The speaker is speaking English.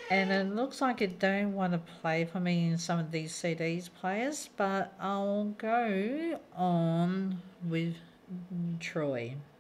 And it looks like it don't want to play for me in some of these CDs players, but I'll go on with Troy.